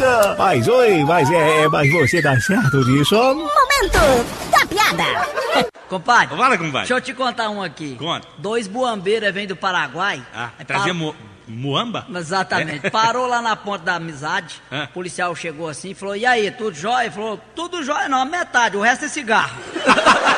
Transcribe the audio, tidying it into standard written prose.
Mas mas você tá certo disso? Momento da piada. Compadre, Fala, compadre. deixa eu te contar um aqui. Conta. 2 buambeiros vêm do Paraguai. Trazia muamba? Exatamente. Parou lá na ponte da amizade. Ah. O policial chegou assim e falou: e aí, tudo jóia? Ele falou: tudo jóia não, metade, o resto é cigarro.